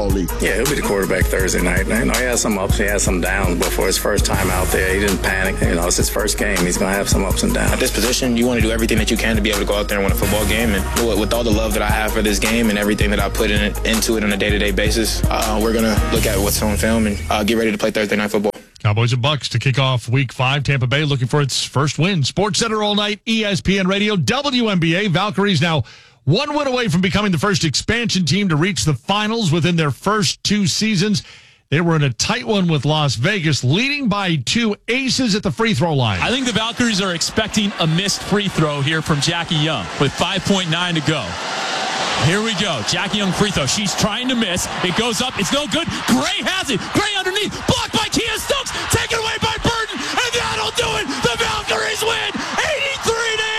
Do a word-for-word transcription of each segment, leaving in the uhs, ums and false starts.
Yeah, he'll be the quarterback Thursday night. You know, he has some ups, he has some downs, but for his first time out there, he didn't panic. You know, it's his first game. He's going to have some ups and downs. At this position, you want to do everything that you can to be able to go out there and win a football game. And with all the love that I have for this game and everything that I put in it, into it on a day-to-day basis, uh, we're going to look at what's on film and uh, get ready to play Thursday night football. Cowboys and Bucks to kick off week five. Tampa Bay looking for its first win. Sports Center all night, E S P N Radio, W N B A. Valkyries now one win away from becoming the first expansion team to reach the finals within their first two seasons. They were in a tight one with Las Vegas, leading by two aces at the free throw line. I think the Valkyries are expecting a missed free throw here from Jackie Young with five point nine to go. Here we go. Jackie Young free throw. She's trying to miss. It goes up. It's no good. Gray has it. Gray underneath. Blocked by Kia Stokes. Taken away by Burton. And that'll do it. The Valkyries win. eighty-three to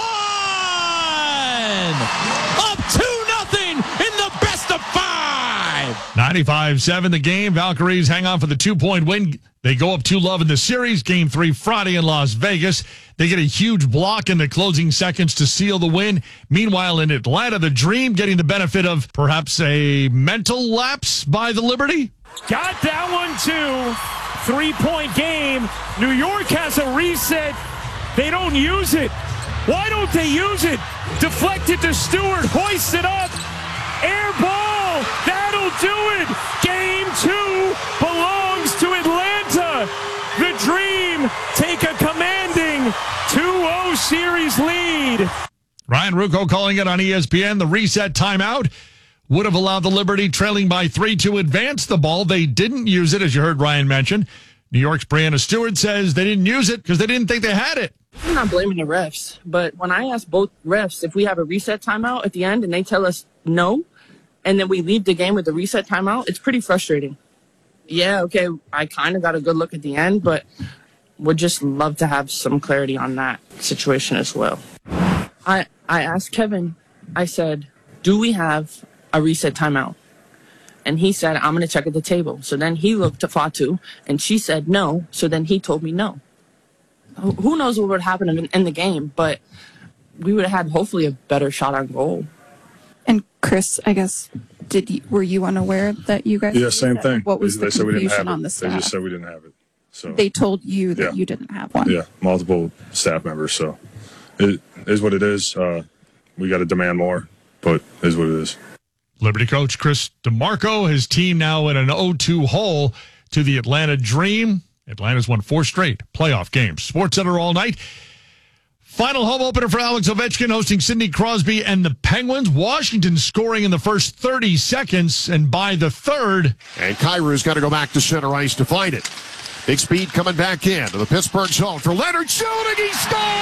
eighty-one. Up two nothing in the best of five. ninety-five seven the game. Valkyries hang on for the two-point win. They go up two love in the series. Game three Friday in Las Vegas. They get a huge block in the closing seconds to seal the win. Meanwhile, in Atlanta, the Dream getting the benefit of perhaps a mental lapse by the Liberty. Got that one, too. Three-point game. New York has a reset. They don't use it. Why don't they use it? Deflected to Stewart. Hoists it up. Air ball. That'll do it. Game two belongs to Atlanta. The Dream take a commanding two oh series lead. Ryan Ruocco calling it on E S P N. The reset timeout would have allowed the Liberty trailing by three to advance the ball. They didn't use it, as you heard Ryan mention. New York's Brianna Stewart says they didn't use it because they didn't think they had it. I'm not blaming the refs, but when I ask both refs if we have a reset timeout at the end and they tell us no, and then we leave the game with the reset timeout, it's pretty frustrating. Yeah, okay, I kind of got a good look at the end, but would just love to have some clarity on that situation as well. I I asked Kevin, I said, do we have a reset timeout? And he said, I'm going to check at the table. So then he looked to Fatu, and she said no, so then he told me no. Who knows what would happen in, in the game, but we would have had hopefully a better shot on goal. And Chris, I guess, did you, were you unaware that you guys? Yeah, same thing. What was they, the they said we didn't have confusion on it. the staff? They just said we didn't have it. So they told you that yeah. you didn't have one. Yeah, multiple staff members. So it is what it is. Uh, we got to demand more, but it is what it is. Liberty coach Chris DeMarco, his team now in an oh two hole to the Atlanta Dream. Atlanta's won four straight playoff games. Sports Center all night. Final home opener for Alex Ovechkin hosting Sidney Crosby and the Penguins. Washington scoring in the first thirty seconds, and by the third. And Kyrou's got to go back to center ice to find it. Big speed coming back in to the Pittsburgh zone for Leonard shooting. He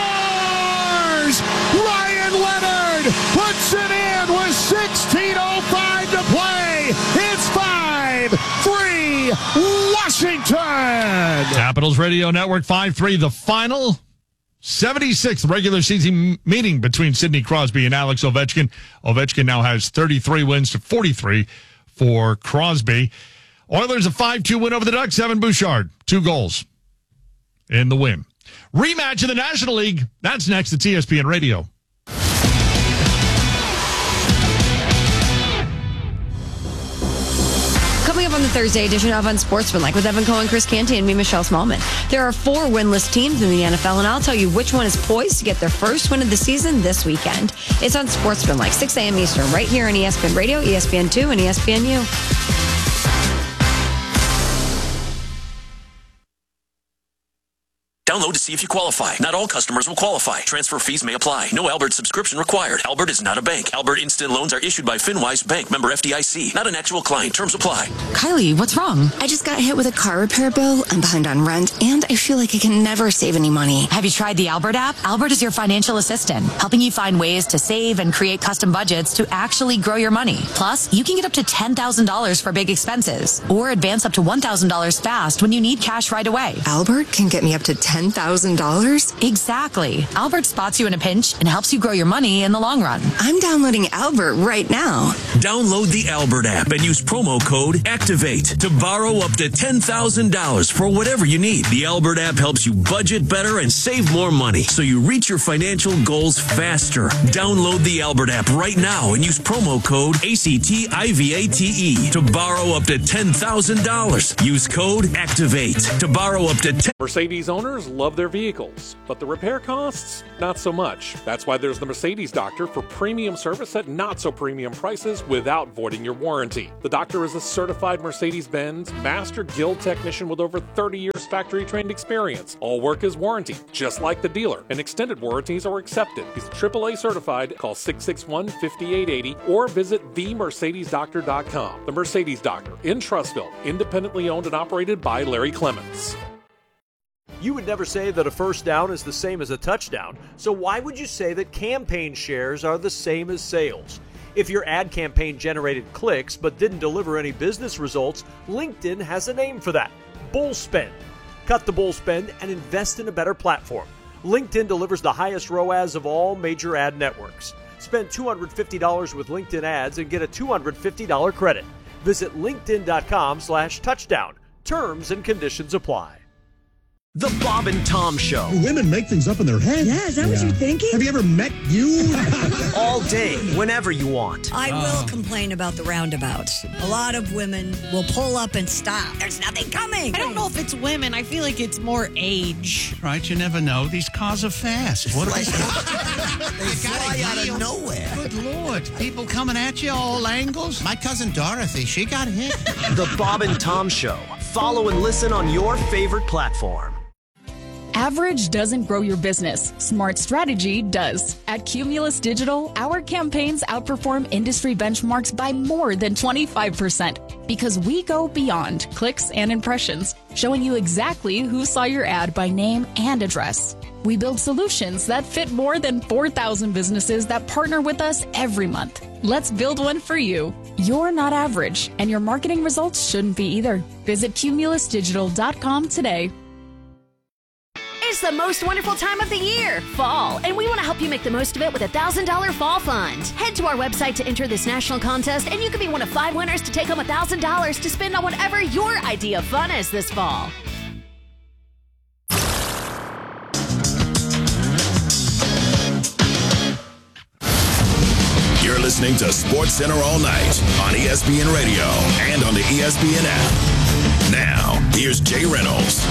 scores! Ryan Leonard puts it in with sixteen oh five to play. It's five three Washington. Capitals Radio Network five three the final. seventy-sixth regular season meeting between Sidney Crosby and Alex Ovechkin. Ovechkin now has thirty-three wins to forty-three for Crosby. Oilers a five two win over the Ducks. Evan Bouchard, two goals in the win. Rematch in the National League. That's next at E S P N Radio. Coming up on the Thursday edition of Unsportsmanlike with Evan Cohen, Chris Canty, and me, Michelle Smallman. There are four winless teams in the N F L, and I'll tell you which one is poised to get their first win of the season this weekend. It's Unsportsmanlike, six a.m. Eastern, right here on E S P N Radio, E S P N two, and E S P N U. Download to see if you qualify. Not all customers will qualify. Transfer fees may apply. No Albert subscription required. Albert is not a bank. Albert Instant Loans are issued by FinWise Bank, member F D I C. Not an actual client. Terms apply. Kylie, what's wrong? I just got hit with a car repair bill. I'm behind on rent, and I feel like I can never save any money. Have you tried the Albert app? Albert is your financial assistant, helping you find ways to save and create custom budgets to actually grow your money. Plus, you can get up to ten thousand dollars for big expenses, or advance up to one thousand dollars fast when you need cash right away. Albert can get me up to ten ten thousand dollars? Exactly. Albert spots you in a pinch and helps you grow your money in the long run. I'm downloading Albert right now. Download the Albert app and use promo code ACTIVATE to borrow up to ten thousand dollars for whatever you need. The Albert app helps you budget better and save more money so you reach your financial goals faster. Download the Albert app right now and use promo code ACTIVATE to borrow up to ten thousand dollars. Use code ACTIVATE to borrow up to ten thousand dollars. Mercedes owners love their vehicles, but the repair costs, not so much. That's why there's the Mercedes Doctor for premium service at not so premium prices without voiding your warranty. The Doctor is a certified Mercedes-Benz Master Guild technician with over thirty years factory-trained experience. All work is warranty, just like the dealer, and extended warranties are accepted. He's triple A certified. Call six six one, five eight eight zero or visit the mercedes doctor dot com. The Mercedes Doctor in Trussville, independently owned and operated by Larry Clements. You would never say that a first down is the same as a touchdown, so why would you say that campaign shares are the same as sales? If your ad campaign generated clicks but didn't deliver any business results, LinkedIn has a name for that: bull spend. Cut the bull spend and invest in a better platform. LinkedIn delivers the highest R O A S of all major ad networks. Spend two hundred fifty dollars with LinkedIn ads and get a two hundred fifty dollars credit. Visit linkedin.com slash touchdown. Terms and conditions apply. The Bob and Tom Show. Do women make things up in their head? Yeah, is that yeah. what you're thinking? Have you ever met you? All day, whenever you want. I oh. will complain about the roundabouts. A lot of women will pull up and stop. There's nothing coming. I don't know if it's women. I feel like it's more age. Right, you never know. These cars are fast. What like, they fly out of nowhere. Good Lord. People coming at you all angles. My cousin Dorothy, she got hit. The Bob and Tom Show. Follow and listen on your favorite platform. Average doesn't grow your business. Smart strategy does. At Cumulus Digital, our campaigns outperform industry benchmarks by more than twenty-five percent because we go beyond clicks and impressions, showing you exactly who saw your ad by name and address. We build solutions that fit more than four thousand businesses that partner with us every month. Let's build one for you. You're not average, and your marketing results shouldn't be either. Visit cumulus digital dot com today. It's the most wonderful time of the year, fall, and we want to help you make the most of it with a one thousand dollars Fall Fund. Head to our website to enter this national contest, and you could be one of five winners to take home one thousand dollars to spend on whatever your idea of fun is this fall. You're listening to Sports Center all night on E S P N Radio and on the E S P N app. Now, here's Jay Reynolds.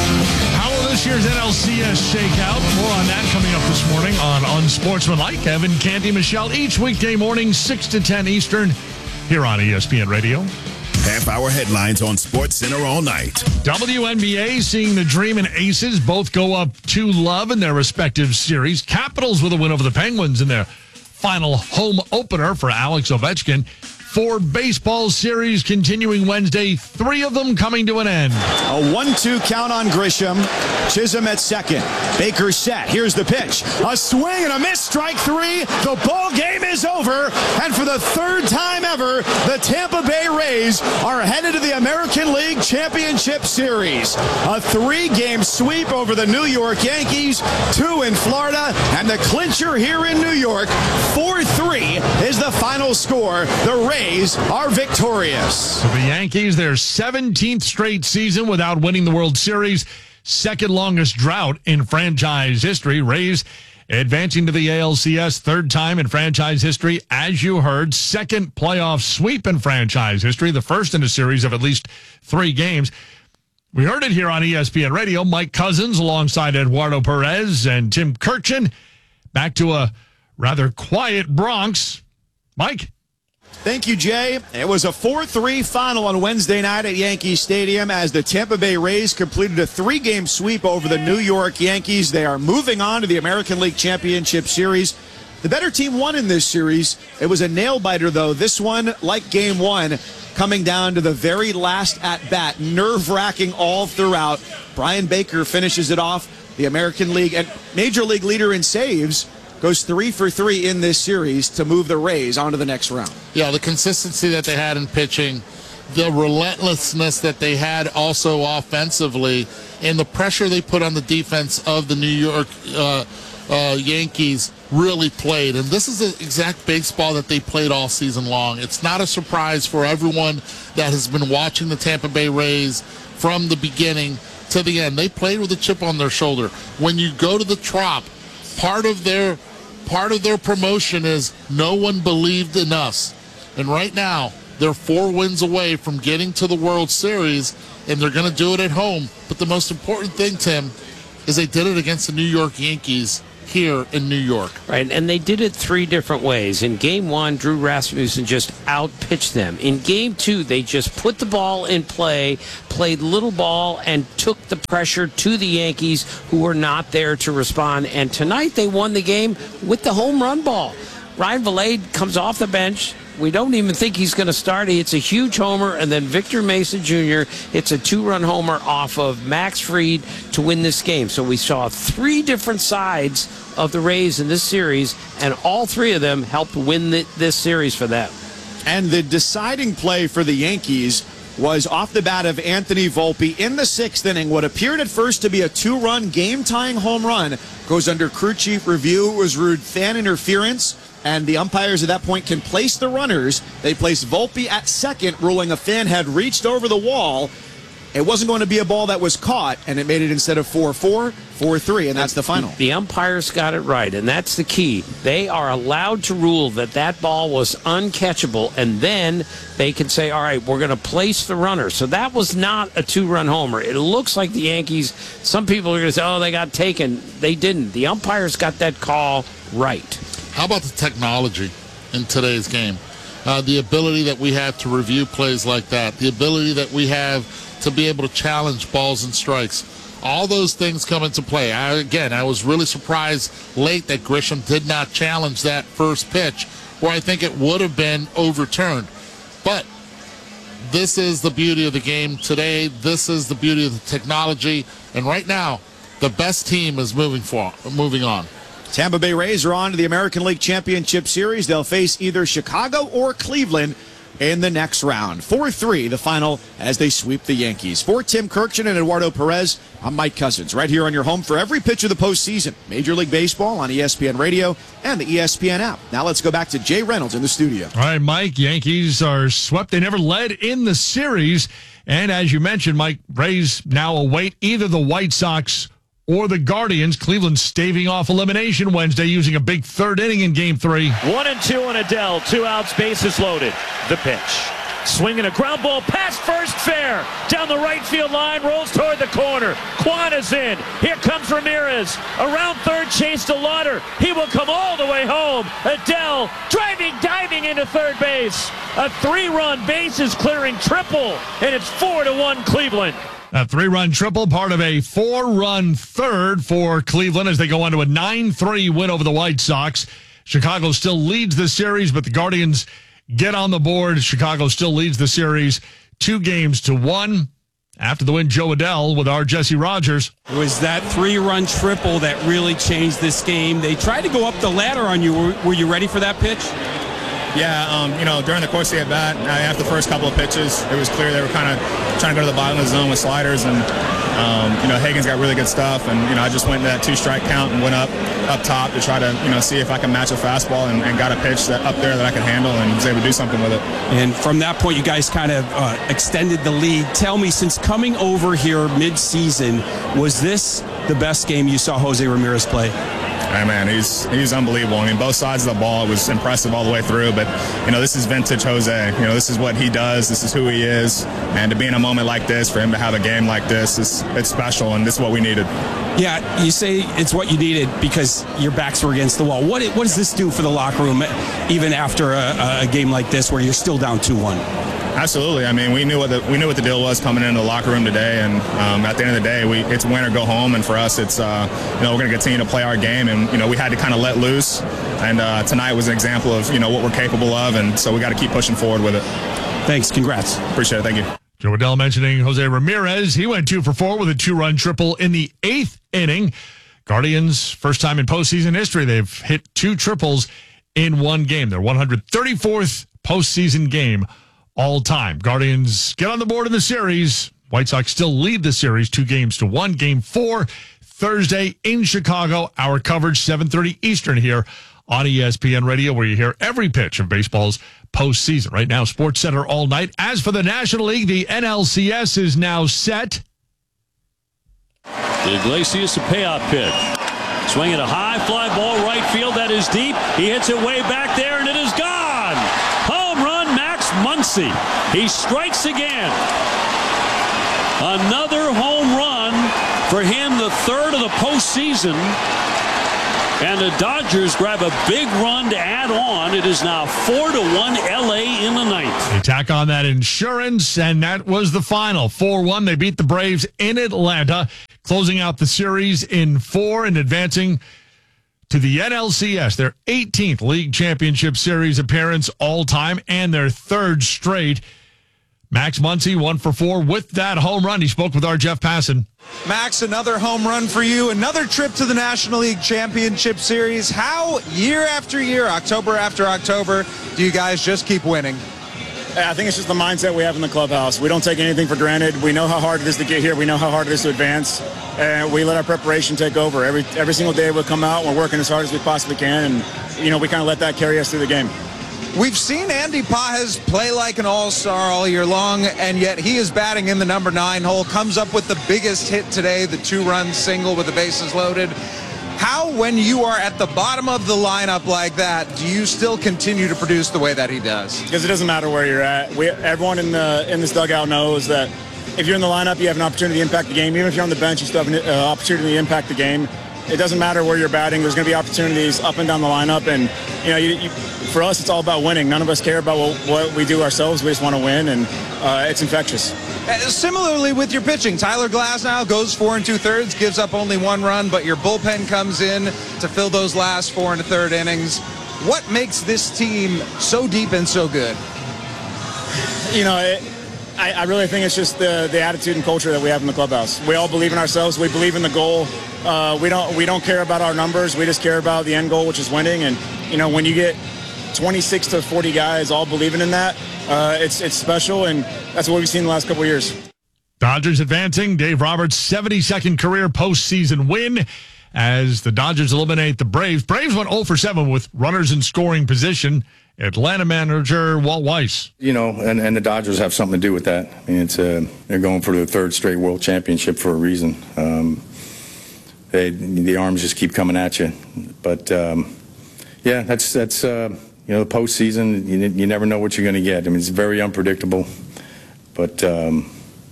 How will this year's N L C S shake out? More on that coming up this morning on Unsportsmanlike. Evan, Canty, Michelle, each weekday morning, six to ten Eastern, here on E S P N Radio. Half-hour headlines on Sports Center all night. W N B A seeing the Dream and Aces both go up two love in their respective series. Capitals with a win over the Penguins in their final home opener for Alex Ovechkin. Four baseball series continuing Wednesday, three of them coming to an end. A one two count on Grisham. Chisholm at second. Baker set. Here's the pitch. A swing and a miss. Strike three. The ball game is over. And for the third time ever, the Tampa Bay Rays are headed to the American League Championship Series. A three-game sweep over the New York Yankees, two in Florida, and the clincher here in New York. four three is the final score. The Rays are victorious. So the Yankees, their seventeenth straight season without winning the World Series, second longest drought in franchise history. Rays advancing to the A L C S, third time in franchise history. As you heard, second playoff sweep in franchise history, the first in a series of at least three games. We heard it here on E S P N Radio. Mike Cousins alongside Eduardo Perez and Tim Kirchin. Back to a rather quiet Bronx. Mike? Thank you, Jay. It was a four three final on Wednesday night at Yankee Stadium as the Tampa Bay Rays completed a three-game sweep over the New York Yankees. They are moving on to the American League Championship Series. The better team won in this series. It was a nail-biter, though. This one, like Game one, coming down to the very last at-bat, nerve-wracking all throughout. Brian Baker finishes it off. The American League and Major League leader in saves goes three for three in this series to move the Rays on to the next round. Yeah, the consistency that they had in pitching the relentlessness that they had also offensively and the pressure they put on the defense of the New York uh, uh, Yankees really played. And this is the exact baseball that they played all season long. It's not a surprise for everyone that has been watching the Tampa Bay Rays from the beginning to the end. They played with a chip on their shoulder. When you go to the Trop, part of their part of their promotion is no one believed in us. And right now, they're four wins away from getting to the World Series, and they're going to do it at home. But the most important thing, Tim, is they did it against the New York Yankees here in New York. Right, and they did it three different ways. In game one, Drew Rasmussen just outpitched them. In game two, they just put the ball in play, played little ball, and took the pressure to the Yankees, who were not there to respond. And tonight, they won the game with the home run ball. Ryan Vilade comes off the bench. We don't even think he's going to start. He hits a huge homer, and then Victor Mesa Junior hits a two-run homer off of Max Fried to win this game. So we saw three different sides of the Rays in this series, and all three of them helped win the, this series for them. And the deciding play for the Yankees was off the bat of Anthony Volpe in the sixth inning. What appeared at first to be a two-run game-tying home run goes under crew chief review. It was ruled fan interference, and the umpires at that point can place the runners. They placed Volpe at second, ruling a fan had reached over the wall. It wasn't going to be a ball that was caught, and it made it instead of four four, four three, and that's the final. The umpires got it right, and that's the key. They are allowed to rule that that ball was uncatchable, and then they can say, all right, we're going to place the runner. So that was not a two-run homer. It looks like the Yankees, some people are going to say, oh, they got taken. They didn't. The umpires got that call right. How about the technology in today's game? Uh, the ability that we have to review plays like that, the ability that we have to be able to challenge balls and strikes. All those things come into play. I, again, I was really surprised late that Grisham did not challenge that first pitch, where I think it would have been overturned. But this is the beauty of the game today. This is the beauty of the technology. And right now, the best team is moving for, moving on. Tampa Bay Rays are on to the American League Championship Series. They'll face either Chicago or Cleveland in the next round. four three, the final, as they sweep the Yankees. For Tim Kirkchin and Eduardo Perez, I'm Mike Cousins, right here on your home for every pitch of the postseason. Major League Baseball on E S P N Radio and the E S P N app. Now let's go back to Jay Reynolds in the studio. All right, Mike, Yankees are swept. They never led in the series. And as you mentioned, Mike, Rays now await either the White Sox or the Guardians. Cleveland staving off elimination Wednesday using a big third inning in game three. One and two on Adele. Two outs, bases loaded. The pitch. Swinging a ground ball past first, fair. Down the right field line, rolls toward the corner. Kwan is in. Here comes Ramirez. Around third, chase to Lauder. He will come all the way home. Adele driving, diving into third base. A three-run bases clearing triple, and it's four to one Cleveland. A three-run triple, part of a four-run third for Cleveland as they go on to a nine three win over the White Sox. Chicago still leads the series, but the Guardians get on the board. Chicago still leads the series two games to one. After the win, Joe Adell with our Jesse Rogers. It was that three-run triple that really changed this game. They tried to go up the ladder on you. Were, were you ready for that pitch? Yeah, um, you know, during the course of the at-bat, after the first couple of pitches, it was clear they were kind of trying to go to the bottom of the zone with sliders, and, um, you know, Hagen's got really good stuff, and, you know, I just went to that two-strike count and went up up top to try to, you know, see if I can match a fastball, and, and got a pitch that up there that I could handle and was able to do something with it. And from that point, you guys kind of uh, extended the lead. Tell me, since coming over here mid-season, was this the best game you saw Jose Ramirez play? Hey, man, he's he's unbelievable. I mean, both sides of the ball, it was impressive all the way through. But, you know, this is vintage Jose. You know, this is what he does. This is who he is. And to be in a moment like this, for him to have a game like this, is it's special, and this is what we needed. Yeah, you say it's what you needed because your backs were against the wall. What what does this do for the locker room, even after a, a game like this where you're still down two one? Absolutely. I mean, we knew what the we knew what the deal was coming into the locker room today, and um, at the end of the day, we it's win or go home. And for us, it's uh, you know, we're going to continue to play our game, and you know, we had to kind of let loose. And uh, tonight was an example of you know what we're capable of, and so we got to keep pushing forward with it. Thanks. Congrats. Appreciate it. Thank you. Joe Adell mentioning Jose Ramirez. He went two for four with a two-run triple in the eighth inning. Guardians, first time in postseason history, they've hit two triples in one game. Their one hundred thirty-fourth postseason game all time. Guardians get on the board in the series. White Sox still lead the series two games to one. Game four, Thursday in Chicago. Our coverage, seven thirty Eastern here on E S P N Radio, where you hear every pitch of baseball's postseason. Right now, Sports Center all night. As for the National League, the N L C S is now set. Iglesias, a payoff pitch. Swinging a high fly ball right field. That is deep. He hits it way back there, and it is gone. Home run, Max Muncy. He strikes again. Another home run for him, the third of the postseason. And the Dodgers grab a big run to add on. It is now four to one L A in the ninth. They tack on that insurance, and that was the final. four one. They beat the Braves in Atlanta, closing out the series in four and advancing to the N L C S, their eighteenth League Championship Series appearance all time and their third straight. Max Muncy, one for four with that home run. He spoke with our Jeff Passan. Max, another home run for you, another trip to the National League Championship Series. How, year after year, October after October, do you guys just keep winning? I think it's just the mindset we have in the clubhouse. We don't take anything for granted. We know how hard it is to get here. We know how hard it is to advance. And we let our preparation take over. Every every single day we'll come out, we're working as hard as we possibly can. And, you know, we kind of let that carry us through the game. We've seen Andy Pages play like an all-star all year long, and yet he is batting in the number nine hole, comes up with the biggest hit today, the two-run single with the bases loaded. How, when you are at the bottom of the lineup like that, do you still continue to produce the way that he does? Because it doesn't matter where you're at. We, everyone in the in this dugout knows that if you're in the lineup, you have an opportunity to impact the game. Even if you're on the bench, you still have an uh, opportunity to impact the game. It doesn't matter where you're batting. There's going to be opportunities up and down the lineup. And, you know, you, you, for us, it's all about winning. None of us care about what, what we do ourselves. We just want to win, and uh, it's infectious. Uh, similarly with your pitching, Tyler Glasnow goes four and two-thirds, gives up only one run, but your bullpen comes in to fill those last four and a third innings. What makes this team so deep and so good? You know, it, I, I really think it's just the, the attitude and culture that we have in the clubhouse. We all believe in ourselves. We believe in the goal. Uh, we don't we don't care about our numbers. We just care about the end goal, which is winning. And, you know, when you get twenty-six to forty guys all believing in that, uh, it's it's special, and that's what we've seen the last couple of years. Dodgers advancing. Dave Roberts' seventy-second career postseason win as the Dodgers eliminate the Braves. Braves went oh for seven with runners in scoring position. Atlanta manager Walt Weiss. You know, and, and the Dodgers have something to do with that. I mean, it's uh, they're going for the third straight World Championship for a reason. Um, they, the arms just keep coming at you. But, um, yeah, that's, that's uh, you know, the postseason, you, you never know what you're going to get. I mean, it's very unpredictable. But, um,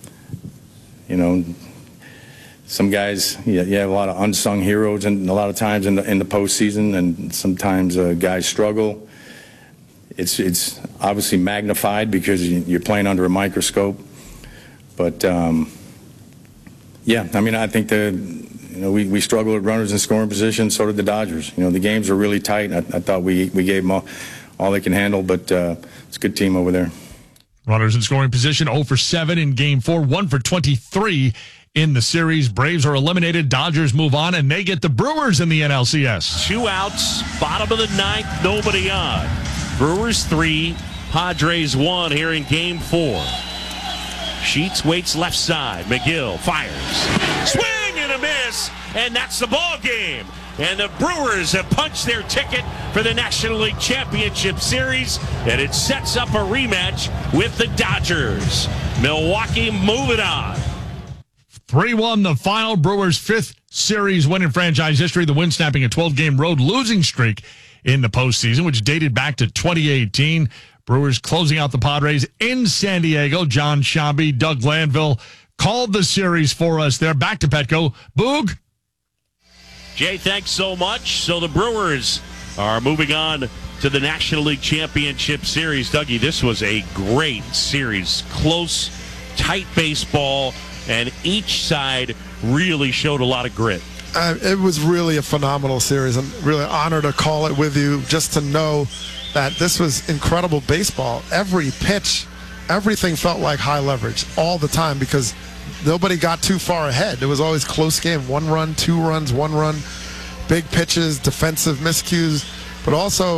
you know, some guys, you, you have a lot of unsung heroes and a lot of times in the, in the postseason, and sometimes uh, guys struggle. It's it's obviously magnified because you're playing under a microscope, but um, yeah, I mean, I think the you know we, we struggled with runners in scoring position. So did the Dodgers. You know, the games are really tight. I, I thought we we gave them all, all they can handle, but uh, it's a good team over there. Runners in scoring position, oh for seven in Game Four, one for twenty-three in the series. Braves are eliminated. Dodgers move on, and they get the Brewers in the N L C S. Two outs, bottom of the ninth, nobody on. Brewers three, Padres one here in Game Four. Sheets waits left side. McGill fires. Swing and a miss, and that's the ball game. And the Brewers have punched their ticket for the National League Championship Series, and it sets up a rematch with the Dodgers. Milwaukee moving on. three one the final. Brewers' fifth series win in franchise history. The win snapping a twelve-game road losing streak in the postseason, which dated back to twenty eighteen. Brewers closing out the Padres in San Diego. John Shambi, Doug Glanville called the series for us there. Back to Petco. Boog. Jay, thanks so much. So the Brewers are moving on to the National League Championship Series. Dougie, this was a great series. Close, tight baseball, and each side really showed a lot of grit. Uh, it was really a phenomenal series. I'm really honored to call it with you, just to know that this was incredible baseball. Every pitch, everything felt like high leverage all the time because nobody got too far ahead. It was always close game. One run, two runs, one run, big pitches, defensive miscues. But also,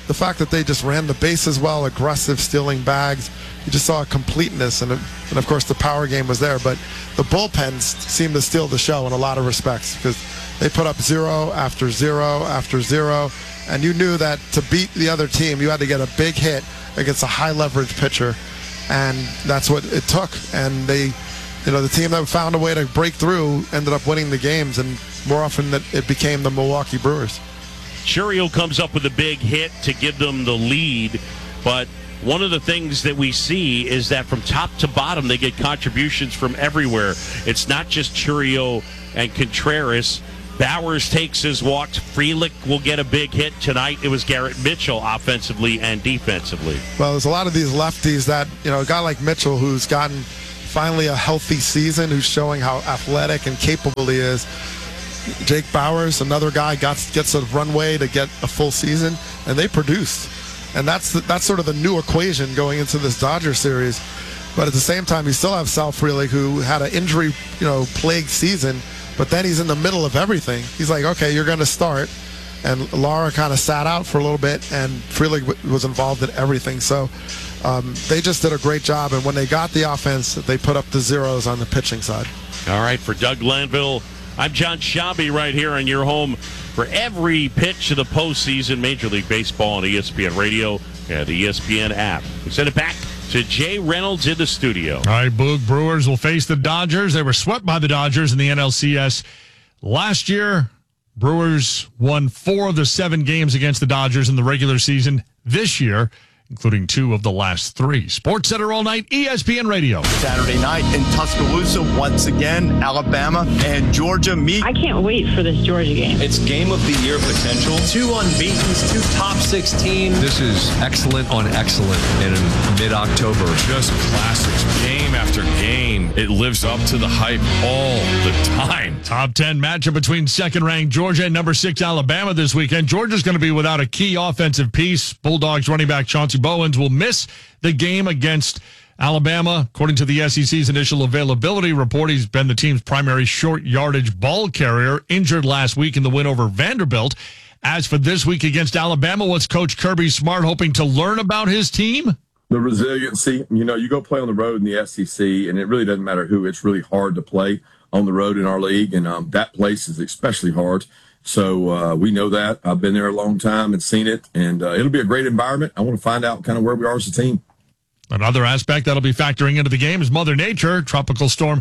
the fact that they just ran the bases well, aggressive, stealing bags. You just saw a completeness, and, and of course the power game was there. But the bullpens seemed to steal the show in a lot of respects because they put up zero after zero after zero, and you knew that to beat the other team, you had to get a big hit against a high-leverage pitcher, and that's what it took. And they, you know, the team that found a way to break through ended up winning the games, and more often that it became the Milwaukee Brewers. Chourio comes up with a big hit to give them the lead, but one of the things that we see is that from top to bottom, they get contributions from everywhere. It's not just Chourio and Contreras. Bowers takes his walks. Frelick will get a big hit tonight. It was Garrett Mitchell offensively and defensively. Well, there's a lot of these lefties that, you know, a guy like Mitchell who's gotten finally a healthy season, who's showing how athletic and capable he is. Jake Bowers, another guy, got, gets a runway to get a full season, and they produced. And that's the, that's sort of the new equation going into this Dodger series. But at the same time, you still have Sal Frelick, who had an injury, you know, plagued season, but then he's in the middle of everything. He's like, okay, you're going to start. And Lara kind of sat out for a little bit, and Frelick was involved in everything. So um, they just did a great job. And when they got the offense, they put up the zeros on the pitching side. All right, for Doug Glanville, I'm John Shabby right here on your home for every pitch of the postseason, Major League Baseball on E S P N Radio and the E S P N app. We send it back to Jay Reynolds in the studio. All right, Boog, Brewers will face the Dodgers. They were swept by the Dodgers in the N L C S last year. Brewers won four of the seven games against the Dodgers in the regular season this year, including two of the last three. Sports Center all night, E S P N Radio. Saturday night in Tuscaloosa, once again, Alabama and Georgia meet. I can't wait for this Georgia game. It's game of the year potential. Two unbeatens, two top sixteen. This is excellent on excellent in mid-October. Just classics, game after game. It lives up to the hype all the time. Top ten matchup between second-ranked Georgia and number six Alabama this weekend. Georgia's going to be without a key offensive piece. Bulldogs running back Chauncey Bowens will miss the game against Alabama. According to the S E C's initial availability report, he's been the team's primary short yardage ball carrier, injured last week in the win over Vanderbilt. As for this week against Alabama, what's Coach Kirby Smart hoping to learn about his team? The resiliency. You know, you go play on the road in the S E C, and it really doesn't matter who. It's really hard to play on the road in our league, and um, that place is especially hard. So uh, we know that. I've been there a long time and seen it, and uh, it'll be a great environment. I want to find out kind of where we are as a team. Another aspect that'll be factoring into the game is Mother Nature. Tropical storm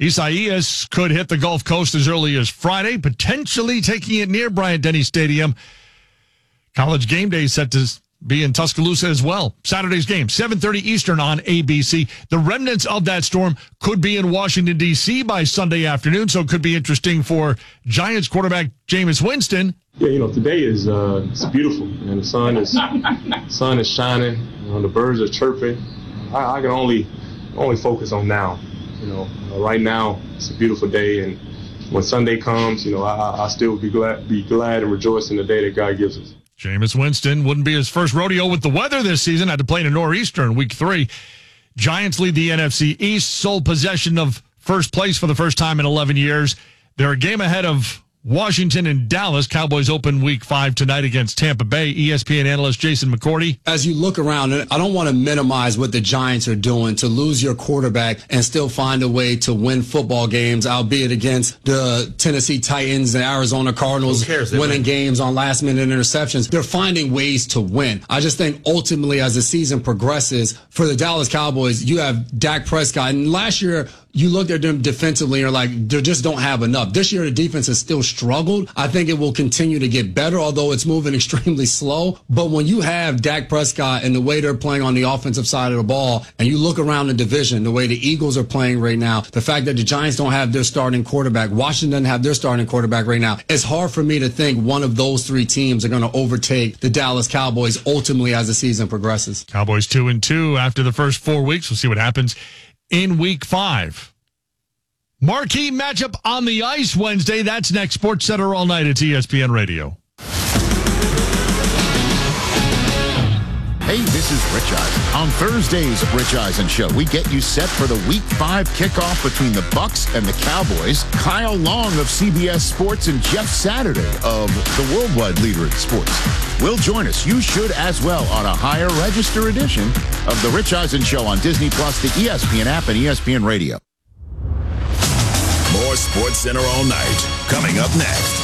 Isaias could hit the Gulf Coast as early as Friday, potentially taking it near Bryant-Denny Stadium. College game day set to be in Tuscaloosa as well. Saturday's game, seven thirty Eastern on A B C. The remnants of that storm could be in Washington, D C by Sunday afternoon, so it could be interesting for Giants quarterback Jameis Winston. Yeah, you know, today is uh, it's beautiful, and the sun is sun is shining. You know, the birds are chirping. I, I can only only focus on now. You know, uh, right now it's a beautiful day, and when Sunday comes, you know, I, I still be glad be glad and rejoice in the day that God gives us. Jameis Winston wouldn't be his first rodeo with the weather this season. Had to play in a nor'easter in week three. Giants lead the N F C East, sole possession of first place for the first time in eleven years. They're a game ahead of Washington and Dallas. Cowboys open week five tonight against Tampa Bay. E S P N analyst Jason McCourty. As you look around, I don't want to minimize what the Giants are doing to lose your quarterback and still find a way to win football games, albeit against the Tennessee Titans and Arizona Cardinals winning games on last-minute interceptions. They're finding ways to win. I just think ultimately as the season progresses, for the Dallas Cowboys, you have Dak Prescott. And last year, you looked at them defensively and you're like, they just don't have enough. This year, the defense has still struggled. I think it will continue to get better, although it's moving extremely slow. But when you have Dak Prescott and the way they're playing on the offensive side of the ball, and you look around the division, the way the Eagles are playing right now, the fact that the Giants don't have their starting quarterback, Washington doesn't have their starting quarterback right now, it's hard for me to think one of those three teams are going to overtake the Dallas Cowboys ultimately as the season progresses. Cowboys two and two after the first four weeks. We'll see what happens in week five. Marquee matchup on the ice Wednesday. That's next. Sports Center all night at E S P N Radio. Hey, this is Rich Eisen. On Thursday's Rich Eisen Show, we get you set for the Week five kickoff between the Bucks and the Cowboys. Kyle Long of C B S Sports and Jeff Saturday of the worldwide leader in sports will join us. You should as well on a higher register edition of the Rich Eisen Show on Disney Plus, the E S P N app, and E S P N Radio. More Sports Center all night. Coming up next.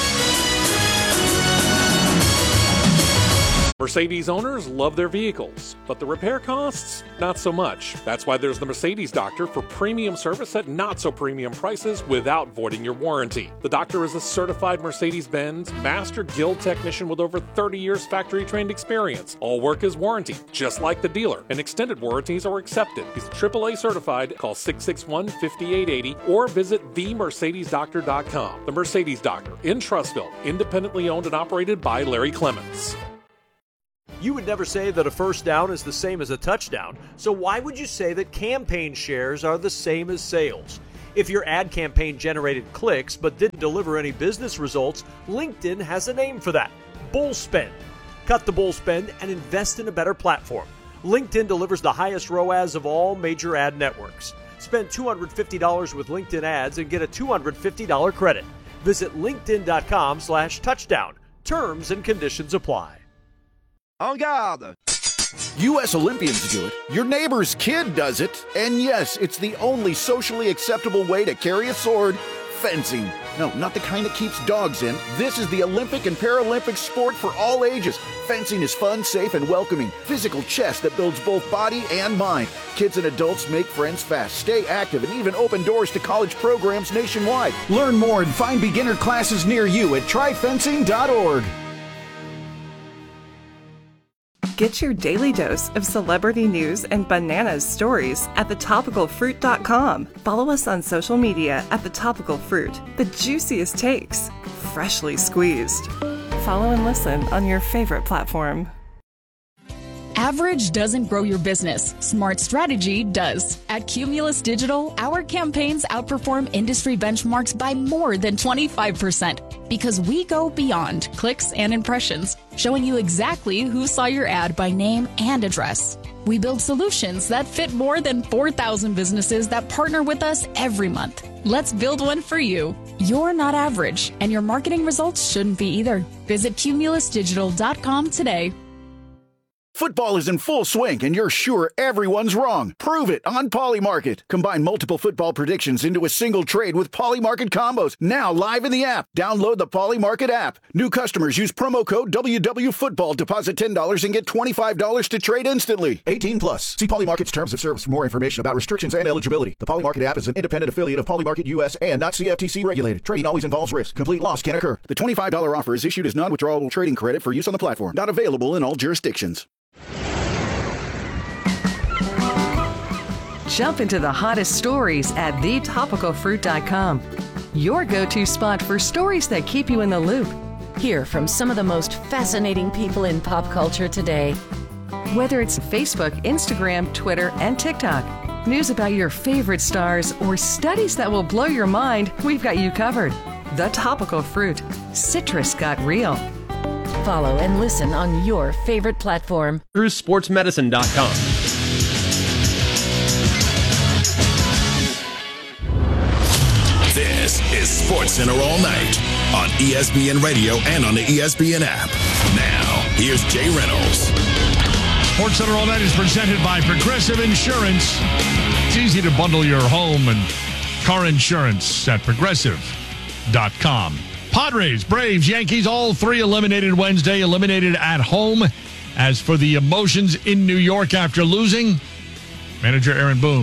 Mercedes owners love their vehicles, but the repair costs, not so much. That's why there's the Mercedes Doctor for premium service at not so premium prices without voiding your warranty. The Doctor is a certified Mercedes-Benz Master Guild technician with over thirty years factory-trained experience. All work is warranted, just like the dealer, and extended warranties are accepted. He's triple A certified. Call six six one, five eight eight zero or visit the mercedes doctor dot com. The Mercedes Doctor in Trussville, independently owned and operated by Larry Clements. You would never say that a first down is the same as a touchdown, so why would you say that campaign shares are the same as sales? If your ad campaign generated clicks but didn't deliver any business results, LinkedIn has a name for that: bull spend. Cut the bull spend and invest in a better platform. LinkedIn delivers the highest R O A S of all major ad networks. Spend two hundred fifty dollars with LinkedIn ads and get a two hundred fifty dollars credit. Visit linkedin.com slash touchdown. Terms and conditions apply. En garde! U S Olympians do it. Your neighbor's kid does it. And yes, it's the only socially acceptable way to carry a sword: fencing. No, not the kind that keeps dogs in. This is the Olympic and Paralympic sport for all ages. Fencing is fun, safe, and welcoming. Physical chess that builds both body and mind. Kids and adults make friends fast, stay active, and even open doors to college programs nationwide. Learn more and find beginner classes near you at try fencing dot org. Get your daily dose of celebrity news and bananas stories at the topical fruit dot com. Follow us on social media at The Topical Fruit. The juiciest takes, freshly squeezed. Follow and listen on your favorite platform. Average doesn't grow your business. Smart strategy does. At Cumulus Digital, our campaigns outperform industry benchmarks by more than twenty-five percent because we go beyond clicks and impressions, showing you exactly who saw your ad by name and address. We build solutions that fit more than four thousand businesses that partner with us every month. Let's build one for you. You're not average, and your marketing results shouldn't be either. Visit cumulus digital dot com today. Football is in full swing, and you're sure everyone's wrong. Prove it on Polymarket. Combine multiple football predictions into a single trade with Polymarket combos. Now live in the app. Download the Polymarket app. New customers use promo code W W Football. Deposit ten dollars and get twenty-five dollars to trade instantly. eighteen plus. See Polymarket's terms of service for more information about restrictions and eligibility. The Polymarket app is an independent affiliate of Polymarket U S and not C F T C regulated. Trading always involves risk. Complete loss can occur. The twenty-five dollars offer is issued as non-withdrawable trading credit for use on the platform. Not available in all jurisdictions. Jump into the hottest stories at the topical fruit dot com. Your go-to spot for stories that keep you in the loop. Hear from some of the most fascinating people in pop culture today. Whether it's Facebook, Instagram, Twitter, and TikTok, news about your favorite stars, or studies that will blow your mind, we've got you covered. The Topical Fruit. Citrus got real. Follow and listen on your favorite platform. Cruise Sports Medicine dot com. This is Sports Center all night on E S P N Radio and on the E S P N app. Now, here's Jay Reynolds. Sports Center all night is presented by Progressive Insurance. It's easy to bundle your home and car insurance at progressive dot com. Padres, Braves, Yankees, all three eliminated Wednesday, eliminated at home. As for the emotions in New York after losing, manager Aaron Boone.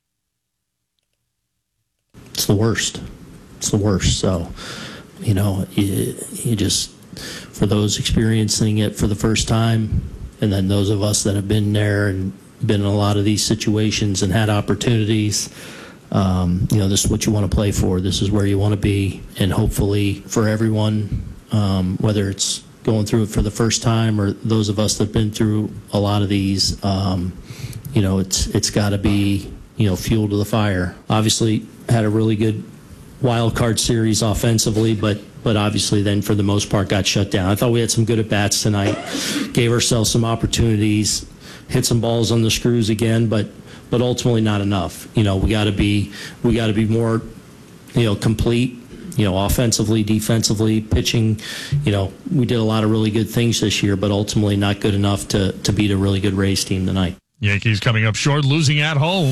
It's the worst. It's the worst. So, you know, you, you just, for those experiencing it for the first time, and then those of us that have been there and been in a lot of these situations and had opportunities, um, you know, this is what you want to play for. This is where you want to be. And hopefully for everyone, um, whether it's going through it for the first time or those of us that have been through a lot of these, um, you know, it's it's got to be, you know, fuel to the fire. Obviously, had a really good wild card series offensively, but but obviously then for the most part got shut down. I thought we had some good at-bats tonight, gave ourselves some opportunities. hit some balls on the screws again, but but ultimately not enough. You know, we got to be we got to be more, you know, complete. You know, offensively, defensively, pitching. You know, we did a lot of really good things this year, but ultimately not good enough to to beat a really good Rays team tonight. Yankees coming up short, losing at home.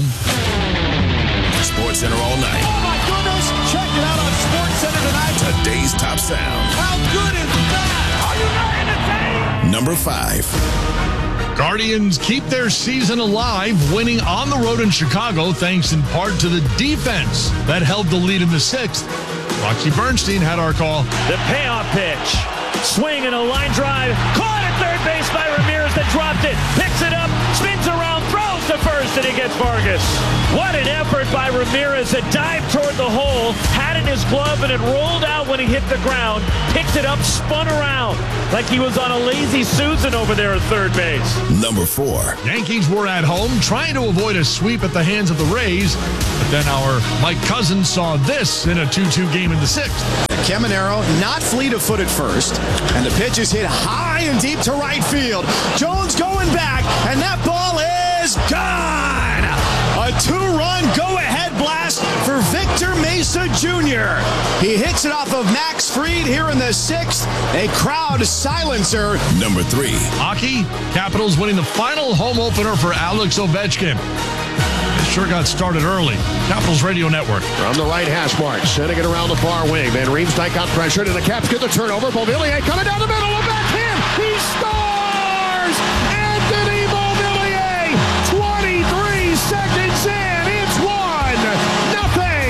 Sports Center all night. Oh my goodness! Check it out on Sports Center tonight. Today's top sound. How good is that? Are you not entertained? Number five. Guardians keep their season alive, winning on the road in Chicago, thanks in part to the defense that held the lead in the sixth. Roxy Bernstein had our call. The payoff pitch. Swing and a line drive. Caught at third base by Ramirez that dropped it. Picks it up, spins around, throws to first, and he gets Vargas. What an effort by Ramirez. A dive toward the hole. Had in his glove, and it rolled out when he hit the ground. Picked it up, spun around like he was on a lazy Susan over there at third base. Number four. Yankees were at home, trying to avoid a sweep at the hands of the Rays. But then our Mike Cousins saw this in a two two game in the sixth. Caminero not fleet of foot at first, and the pitch is hit high and deep to right field. Jones going back, and that ball is gone. A two-run go-ahead blast for Victor Mesa Junior He hits it off of Max Fried here in the sixth. A crowd silencer. Number three. Hockey, Capitals winning the final home opener for Alex Ovechkin. It sure got started early. Capitals Radio Network. From the right hash mark, sending it around the far wing. Van Riemsdyk got pressured, and the Caps get the turnover. Beauvillier coming down the middle, a backhand. He scores! Anthony Beauvillier, twenty-three seconds in. It's one nothing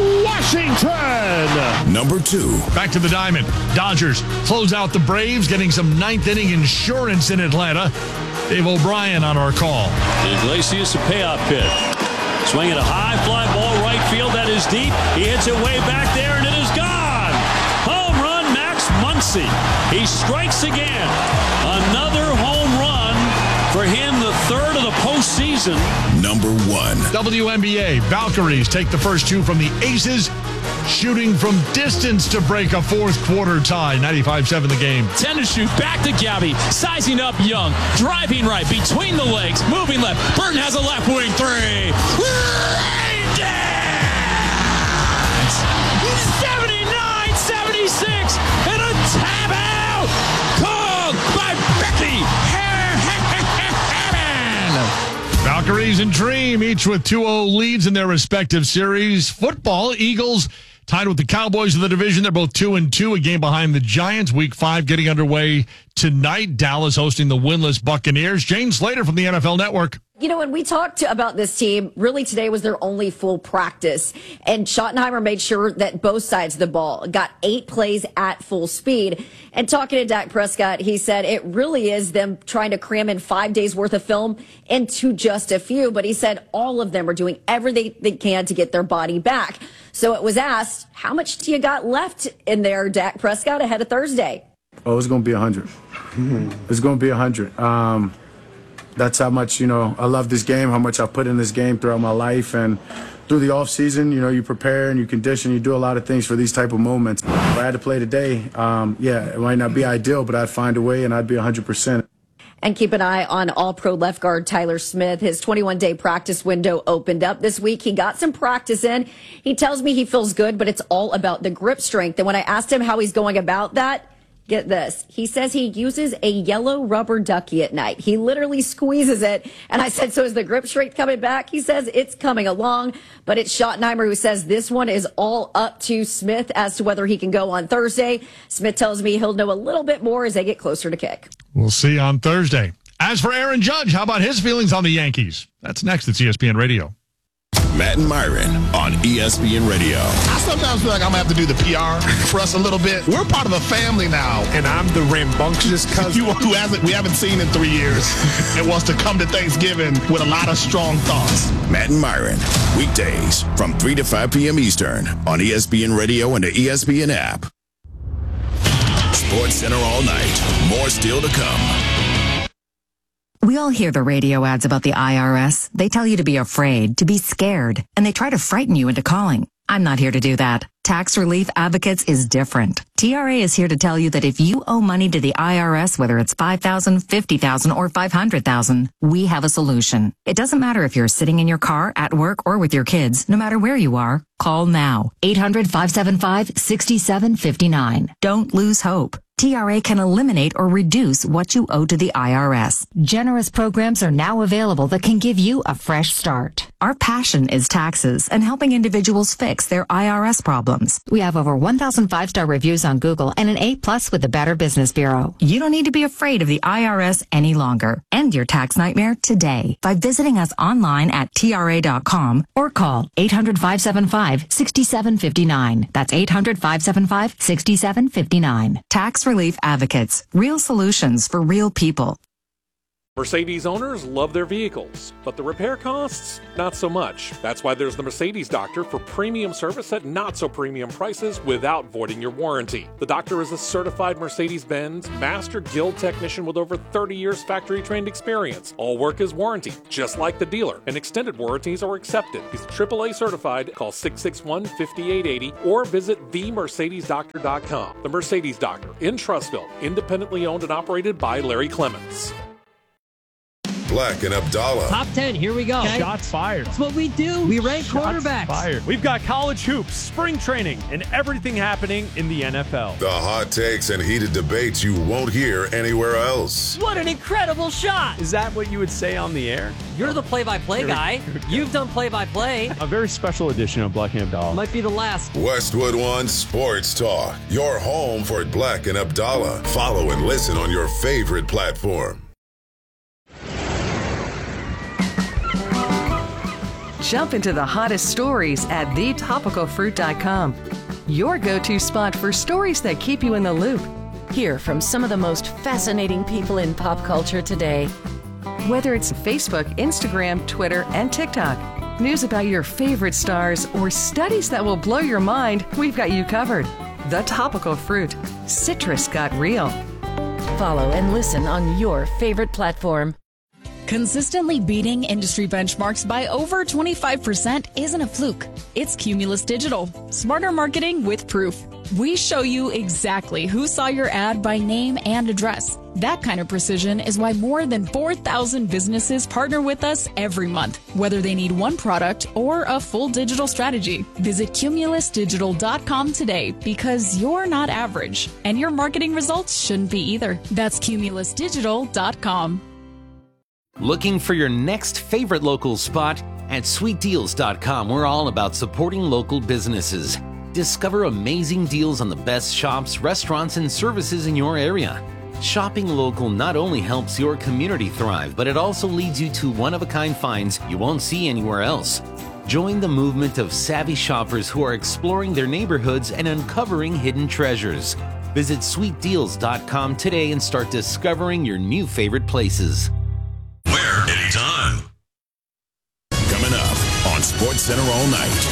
Washington. Number two. Back to the diamond. Dodgers close out the Braves, getting some ninth inning insurance in Atlanta. Dave O'Brien on our call. Iglesias, a payoff pitch. Swinging a high fly ball right field that is deep. He hits it way back there, and it is gone. Home run, Max Muncy. He strikes again. Another home run for him, the third of the postseason. Number one. W N B A. Valkyries take the first two from the Aces, shooting from distance to break a fourth quarter tie. ninety-five seven the game. ten to shoot. Back to Gabby. Sizing up Young. Driving right. Between the legs. Moving left. Burton has a left wing three. Rain dance! seventy-nine seventy-six. And a tap out. Called by Becky Hammond. Valkyries and Dream, each with two oh leads in their respective series. Football, Eagles tied with the Cowboys of the division. They're both two and two, a game behind the Giants. Week five getting underway tonight. Dallas hosting the winless Buccaneers. Jane Slater from the N F L Network. You know, when we talked about this team, really today was their only full practice. And Schottenheimer made sure that both sides of the ball got eight plays at full speed. And talking to Dak Prescott, he said it really is them trying to cram in five days worth of film into just a few. But he said all of them are doing everything they can to get their body back. So it was asked, how much do you got left in there, Dak Prescott, ahead of Thursday? Oh, it's going to be one hundred. It's going to be one hundred. Um, that's how much, you know, I love this game, how much I put in this game throughout my life. And through the off season, you know, you prepare and you condition, you do a lot of things for these type of moments. If I had to play today, um, yeah, it might not be ideal, but I'd find a way and I'd be one hundred percent. And keep an eye on all-pro left guard Tyler Smith. His twenty-one day practice window opened up this week. He got some practice in. He tells me he feels good, but it's all about the grip strength. And when I asked him how he's going about that, get this. He says he uses a yellow rubber ducky at night. He literally squeezes it. And I said, so is the grip strength coming back? He says it's coming along, but it's Schottenheimer who says this one is all up to Smith as to whether he can go on Thursday. Smith tells me he'll know a little bit more as they get closer to kick. We'll see on Thursday. As for Aaron Judge, how about his feelings on the Yankees? That's next at E S P N Radio. Matt and Myron on E S P N Radio. I sometimes feel like I'm going to have to do the P R for us a little bit. We're part of a family now. And I'm the rambunctious cousin who hasn't, we haven't seen in three years and wants to come to Thanksgiving with a lot of strong thoughts. Matt and Myron, weekdays from three to five p.m. Eastern on E S P N Radio and the E S P N app. Sports Center all night. More still to come. We all hear the radio ads about the I R S. They tell you to be afraid, to be scared, and they try to frighten you into calling. I'm not here to do that. Tax Relief Advocates is different. T R A is here to tell you that if you owe money to the I R S, whether it's five thousand dollars, fifty thousand dollars, or five hundred thousand dollars, we have a solution. It doesn't matter if you're sitting in your car, at work, or with your kids. No matter where you are, call now. eight hundred, five seven five, six seven five nine. Don't lose hope. T R A can eliminate or reduce what you owe to the I R S. Generous programs are now available that can give you a fresh start. Our passion is taxes and helping individuals fix their I R S problems. We have over one thousand five-star reviews on Google and an A plus with the Better Business Bureau. You don't need to be afraid of the I R S any longer. End your tax nightmare today by visiting us online at T R A dot com or call eight hundred, five seven five, six seven five nine. That's eight hundred, five seven five, six seven five nine. Tax Relief Advocates. Real solutions for real people. Mercedes owners love their vehicles, but the repair costs, not so much. That's why there's the Mercedes Doctor for premium service at not so premium prices without voiding your warranty. The Doctor is a certified Mercedes-Benz Master Guild technician with over thirty years factory-trained experience. All work is warranty, just like the dealer, and extended warranties are accepted. He's triple A certified. Call six six one, five eight eight zero or visit the mercedes doctor dot com. The Mercedes Doctor in Trussville, independently owned and operated by Larry Clements. Black and Abdallah. Top ten, here we go. Okay. Shots fired. That's what we do. We rank Shots quarterbacks. Fired. We've got college hoops, spring training, and everything happening in the N F L. The hot takes and heated debates you won't hear anywhere else. What an incredible shot. Is that what you would say on the air? You're the play-by-play guy. You've done play-by-play. A very special edition of Black and Abdallah. Might be the last. Westwood One Sports Talk. Your home for Black and Abdallah. Follow and listen on your favorite platform. Jump into the hottest stories at the topical fruit dot com. Your go-to spot for stories that keep you in the loop. Hear from some of the most fascinating people in pop culture today. Whether it's Facebook, Instagram, Twitter, and TikTok, news about your favorite stars, or studies that will blow your mind, we've got you covered. The Topical Fruit. Citrus got real. Follow and listen on your favorite platform. Consistently beating industry benchmarks by over twenty-five percent isn't a fluke. It's Cumulus Digital. Smarter marketing with proof. We show you exactly who saw your ad by name and address. That kind of precision is why more than four thousand businesses partner with us every month, whether they need one product or a full digital strategy. Visit cumulus digital dot com today because you're not average, and your marketing results shouldn't be either. That's cumulus digital dot com. Looking for your next favorite local spot? At sweet deals dot com, we're all about supporting local businesses. Discover amazing deals on the best shops, restaurants, and services in your area. Shopping local not only helps your community thrive, but it also leads you to one-of-a-kind finds you won't see anywhere else. Join the movement of savvy shoppers who are exploring their neighborhoods and uncovering hidden treasures. Visit sweet deals dot com today and start discovering your new favorite places. Where? Anytime. Coming up on SportsCenter all night.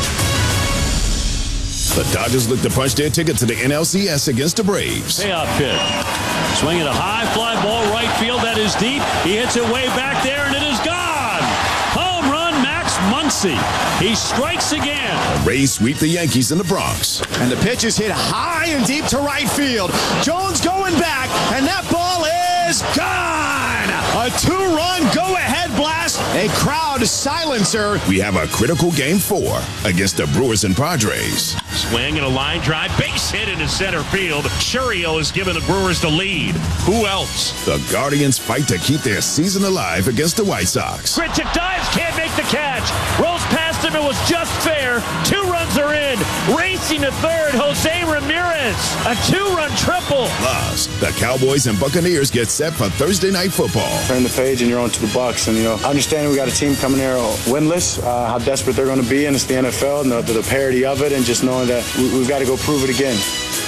The Dodgers look to punch their ticket to the N L C S against the Braves. Payoff pitch. Swinging a high fly ball right field that is deep. He hits it way back there and it is gone. Home run, Max Muncy. He strikes again. The Rays sweep the Yankees in the Bronx. And the pitch is hit high and deep to right field. Jones going back, and that ball is gone. A two-run go-ahead blast, a crowd silencer. We have a critical game four against the Brewers and Padres. Swing and a line drive, base hit into center field. Schurio has given the Brewers the lead. Who else? The Guardians fight to keep their season alive against the White Sox. Grichuk dives, can't make the catch. Rolls past him, it was just fair. Two runs are in. Racing to third, Jose Ramirez. A two-run triple. Plus, the Cowboys and Buccaneers get set for Thursday Night Football. Turn the page and you're on to the Bucs. And, you know, understanding we got a team coming here winless, uh, how desperate they're going to be, and it's the N F L, and the, the parity of it, and just knowing that we, we've got to go prove it again.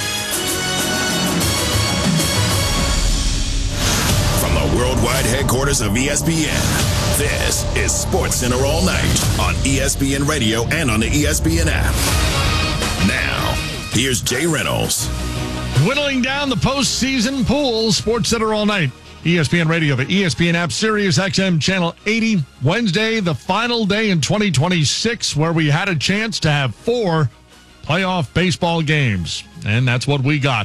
From the worldwide headquarters of E S P N, this is SportsCenter all night on E S P N Radio and on the E S P N app. Now, here's Jay Reynolds. Whittling down the postseason pool, SportsCenter all night. E S P N Radio, the E S P N app, Sirius X M Channel eighty. Wednesday, the final day in twenty twenty-six, where we had a chance to have four playoff baseball games. And that's what we got.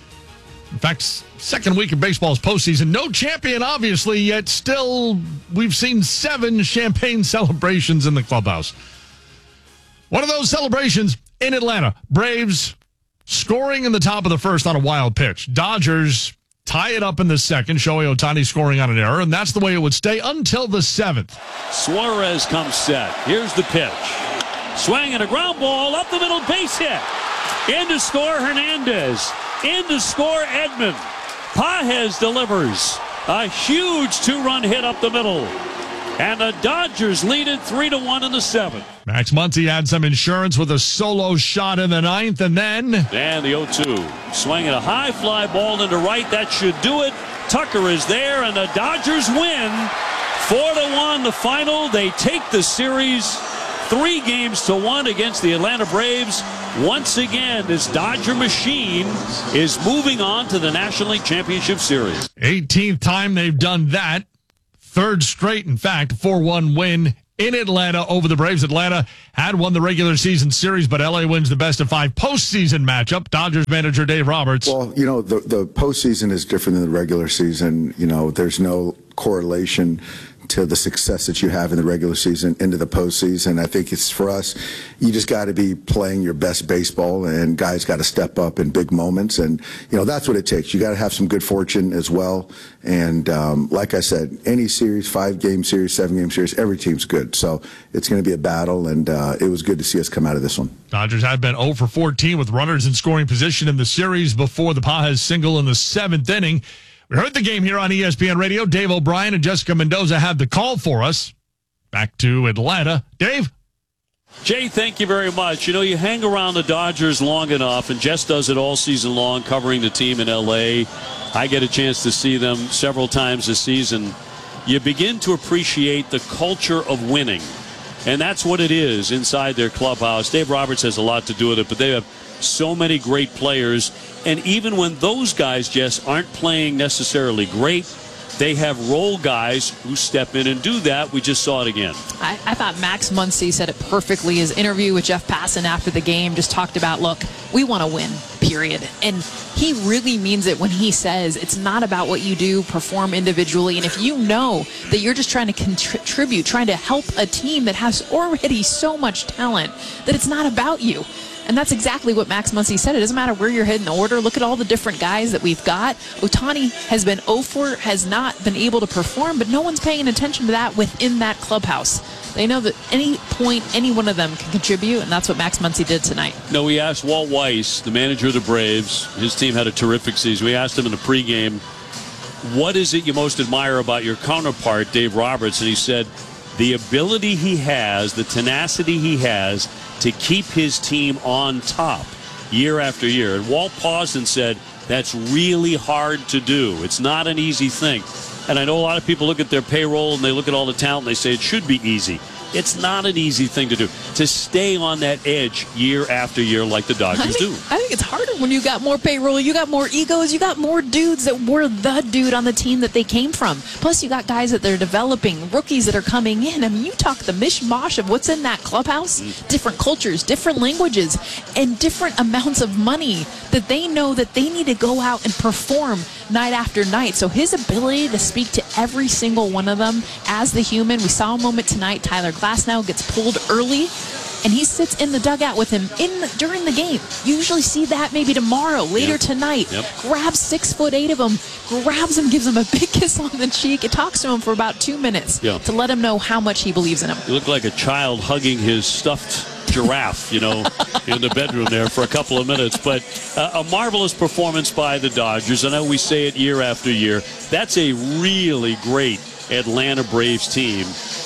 In fact, second week of baseball's postseason. No champion, obviously, yet still we've seen seven champagne celebrations in the clubhouse. One of those celebrations in Atlanta. Braves scoring in the top of the first on a wild pitch. Dodgers tie it up in the second. Shohei Ohtani scoring on an error, and that's the way it would stay until the seventh. Suarez comes set. Here's the pitch. Swing and a ground ball up the middle, base hit. In to score Hernandez. In to score Edman. Pages delivers a huge two-run hit up the middle. And the Dodgers lead it three to one in the seventh. Max Muncy had some insurance with a solo shot in the ninth, and then... And the oh two. Swinging a high fly ball into right. That should do it. Tucker is there, and the Dodgers win. Four to one, the final. They take the series three games to one against the Atlanta Braves. Once again, this Dodger machine is moving on to the National League Championship Series. eighteenth time they've done that. Third straight, in fact, four one win in Atlanta over the Braves. Atlanta had won the regular season series, but L A wins the best of five postseason matchup. Dodgers manager Dave Roberts. Well, you know, the, the postseason is different than the regular season. You know, there's no correlation to the success that you have in the regular season into the postseason. I think it's for us, you just got to be playing your best baseball, and guys got to step up in big moments. And, you know, that's what it takes. You got to have some good fortune as well. And um, like I said, any series, five-game series, seven-game series, every team's good. So it's going to be a battle, and uh, it was good to see us come out of this one. Dodgers had been oh for fourteen with runners in scoring position in the series before the Pages single in the seventh inning. We heard the game here on E S P N Radio. Dave O'Brien and Jessica Mendoza had the call for us. Back to Atlanta. Dave? Jay, thank you very much. You know, you hang around the Dodgers long enough, and Jess does it all season long, covering the team in L A. I get a chance to see them several times this season. You begin to appreciate the culture of winning, and that's what it is inside their clubhouse. Dave Roberts has a lot to do with it, but they have so many great players. And even when those guys, Jess, aren't playing necessarily great, they have role guys who step in and do that. We just saw it again. I, I thought Max Muncy said it perfectly. His interview with Jeff Passan after the game just talked about, look, we want to win, period. And he really means it when he says it's not about what you do, perform individually. And if you know that you're just trying to contribute, trying to help a team that has already so much talent, that it's not about you. And that's exactly what Max Muncy said. It doesn't matter where you're hitting the order. Look at all the different guys that we've got. Ohtani has been oh for, has not been able to perform, but no one's paying attention to that within that clubhouse. They know that any point, any one of them can contribute, and that's what Max Muncy did tonight. No, we asked Walt Weiss, the manager of the Braves. His team had a terrific season. We asked him in the pregame, what is it you most admire about your counterpart, Dave Roberts? And he said, the ability he has, the tenacity he has to keep his team on top year after year. And Walt paused and said, that's really hard to do. It's not an easy thing. And I know a lot of people look at their payroll and they look at all the talent and they say it should be easy. It's not an easy thing to do, to stay on that edge year after year like the Dodgers I think, do. I think it's harder when you got more payroll, you got more egos, you got more dudes that were the dude on the team that they came from. Plus, you got guys that they're developing, rookies that are coming in. I mean, you talk the mishmash of what's in that clubhouse, mm. different cultures, different languages, and different amounts of money that they know that they need to go out and perform night after night. So his ability to speak to every single one of them as the human, we saw a moment tonight, Tyler Glasnow gets pulled early, and he sits in the dugout with him in the, during the game. You usually see that maybe tomorrow, later yep. tonight. Yep. Grabs six foot eight of him, grabs him, gives him a big kiss on the cheek, and talks to him for about two minutes yep. to let him know how much he believes in him. You look like a child hugging his stuffed giraffe, you know, in the bedroom there for a couple of minutes. But uh, a marvelous performance by the Dodgers. I know we say it year after year. That's a really great Atlanta Braves team.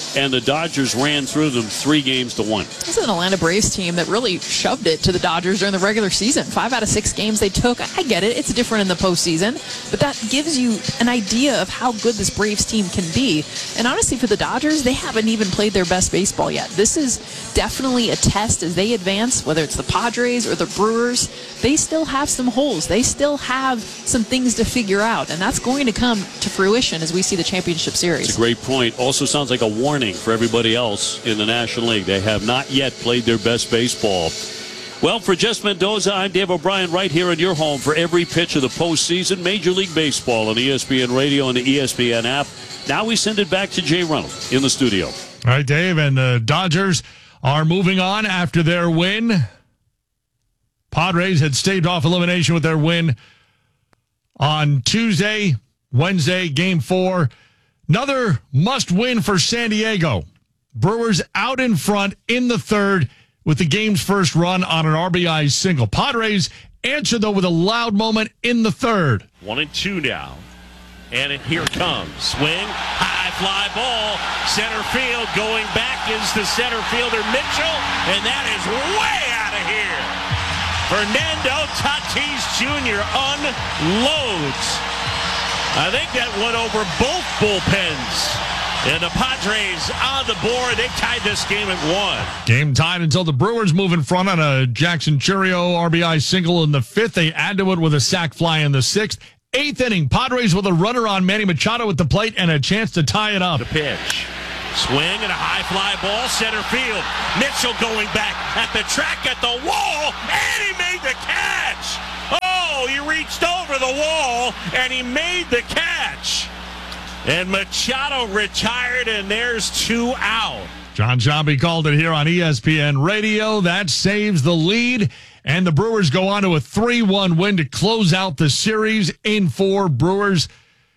and the Dodgers ran through them three games to one. This is an Atlanta Braves team that really shoved it to the Dodgers during the regular season. Five out of six games they took. I get it. It's different in the postseason, but that gives you an idea of how good this Braves team can be. And honestly, for the Dodgers, they haven't even played their best baseball yet. This is definitely a test as they advance, whether it's the Padres or the Brewers. They still have some holes. They still have some things to figure out, and that's going to come to fruition as we see the championship series. It's a great point. Also sounds like a warning for everybody else in the National League. They have not yet played their best baseball. Well, for Jess Mendoza, I'm Dave O'Brien right here in your home for every pitch of the postseason. Major League Baseball on E S P N Radio and the E S P N app. Now we send it back to Jay Reynolds in the studio. All right, Dave, and the Dodgers are moving on after their win. Padres had staved off elimination with their win on Tuesday. Wednesday, game four. Another must-win for San Diego. Brewers out in front in the third with the game's first run on an R B I single. Padres answer, though, with a loud moment in the third. One and two now. And it, here it comes. Swing, high fly ball, center field. Going back is the center fielder Mitchell, and that is way out of here. Fernando Tatis Junior unloads. I think that went over both bullpens. And the Padres on the board. They tied this game at one. Game tied until the Brewers move in front on a Jackson Chourio R B I single in the fifth. They add to it with a sac fly in the sixth. Eighth inning, Padres with a runner on Manny Machado at the plate and a chance to tie it up. The pitch. Swing and a high fly ball, center field. Mitchell going back at the track at the wall, and he made the catch. Oh, he reached over the wall, and he made the catch. And Machado retired, and there's two out. John Sciambi called it here on E S P N Radio. That saves the lead, and the Brewers go on to a three one win to close out the series in four. Brewers,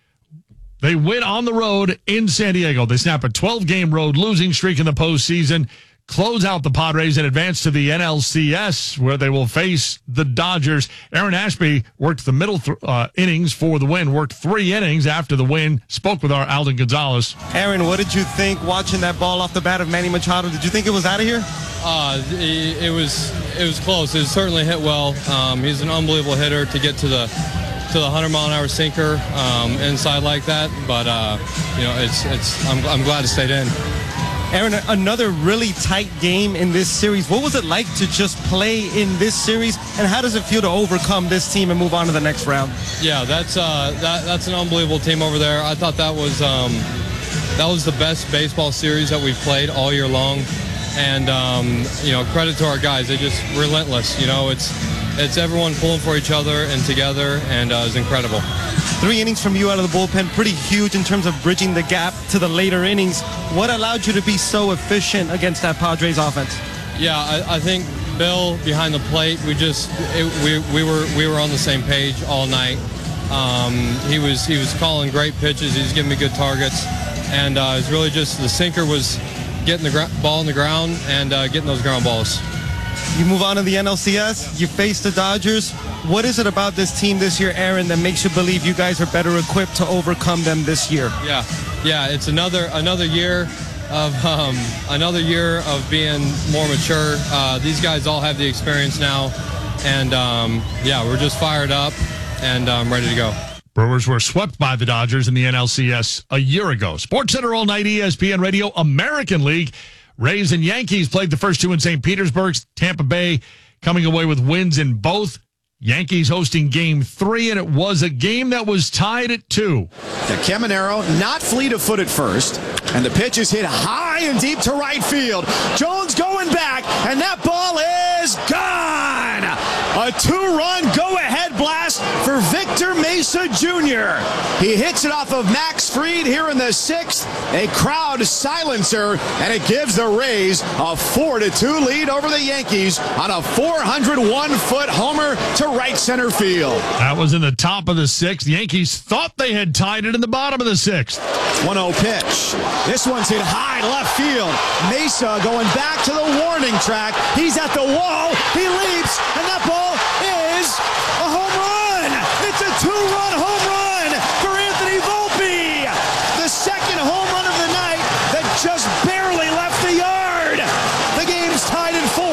they win on the road in San Diego. They snap a twelve-game road losing streak in the postseason, close out the Padres, and advance to the N L C S, where they will face the Dodgers. Aaron Ashby worked the middle th- uh, innings for the win, worked three innings after the win, spoke with our Alden Gonzalez. Aaron, what did you think watching that ball off the bat of Manny Machado? Did you think it was out of here? Uh, it, it was it was close. It certainly hit well. Um, he's an unbelievable hitter to get to the to the one hundred mile an hour sinker um, inside like that. But uh, you know, it's it's. I'm I'm glad it stayed in. Aaron, another really tight game in this series. What was it like to just play in this series, and how does it feel to overcome this team and move on to the next round? Yeah, that's uh, that that's an unbelievable team over there. I thought that was um, that was the best baseball series that we've played all year long. And, um, you know, credit to our guys. They're just relentless. You know, it's it's everyone pulling for each other and together, and uh, it's incredible. Three innings from you out of the bullpen, pretty huge in terms of bridging the gap to the later innings. What allowed you to be so efficient against that Padres offense? Yeah, I, I think Bill behind the plate, we just it, we we were we were on the same page all night. Um, he was he was calling great pitches. He was giving me good targets, and uh, it was really just the sinker was getting the gr- ball on the ground and uh, getting those ground balls. You move on to the N L C S. You face the Dodgers. What is it about this team this year, Aaron, that makes you believe you guys are better equipped to overcome them this year? Yeah, yeah. It's another another year of um, another year of being more mature. Uh, these guys all have the experience now, and um, yeah, we're just fired up and um, ready to go. Brewers were swept by the Dodgers in the N L C S a year ago. SportsCenter all night, E S P N Radio, American League. Rays and Yankees played the first two in Saint Petersburg. Tampa Bay coming away with wins in both. Yankees hosting game three, and it was a game that was tied at two. The Caminero not fleet of foot at first, and the pitch is hit high and deep to right field. Jones going back, and that ball is gone. A two-run go-ahead blast for Victor Mesa Junior He hits it off of Max Fried here in the sixth. A crowd silencer, and it gives the Rays a four to two lead over the Yankees on a four hundred one foot homer to right center field. That was in the top of the sixth. The Yankees thought they had tied it in the bottom of the sixth. one oh pitch. This one's hit high left field. Mesa going back to the warning track. He's at the wall. He leaps, and that ball is a home run. It's a two-run home run for Anthony Volpe. The second home run of the night that just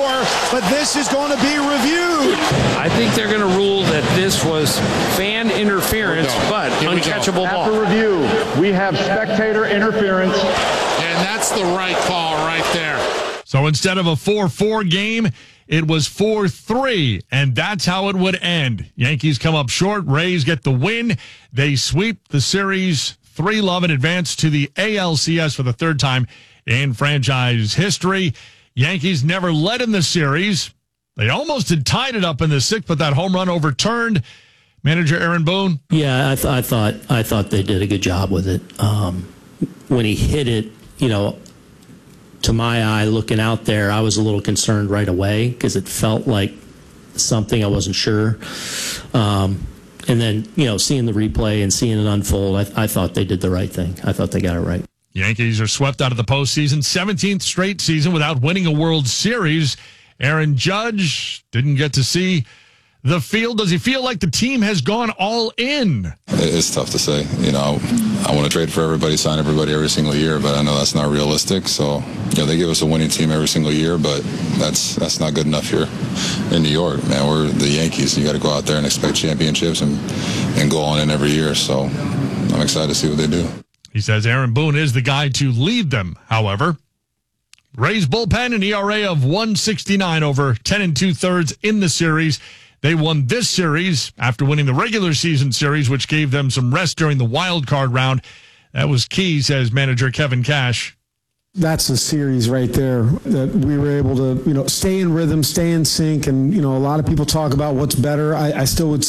but this is going to be reviewed. I think they're going to rule that this was fan interference, but uncatchable ball. After review, we have spectator interference. And that's the right call right there. So instead of a four four game, it was four three, and that's how it would end. Yankees come up short. Rays get the win. They sweep the series three love and advance to the A L C S for the third time in franchise history. Yankees never led in the series. They almost had tied it up in the sixth, but that home run overturned. Manager Aaron Boone? Yeah, I, th- I thought I thought they did a good job with it. Um, when he hit it, you know, to my eye, looking out there, I was a little concerned right away because it felt like something I wasn't sure. Um, and then, you know, seeing the replay and seeing it unfold, I, I thought they did the right thing. I thought they got it right. Yankees are swept out of the postseason, seventeenth straight season without winning a World Series. Aaron Judge didn't get to see the field. Does he feel like the team has gone all in? It's tough to say. You know, I want to trade for everybody, sign everybody every single year, but I know that's not realistic. So, you know, they give us a winning team every single year, but that's that's not good enough here in New York, man. We're the Yankees. You got to go out there and expect championships and, and go on in every year. So I'm excited to see what they do. He says Aaron Boone is the guy to lead them, however. Rays bullpen, an E R A of one sixty-nine over ten and two-thirds in the series. They won this series after winning the regular season series, which gave them some rest during the wild card round. That was key, says manager Kevin Cash. That's a series right there that we were able to, you know, stay in rhythm, stay in sync. And, you know, a lot of people talk about what's better. I, I still would